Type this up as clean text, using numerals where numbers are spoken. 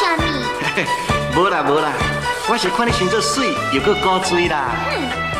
啥物？ 无啦无啦，我是看你身做水又搁高水啦。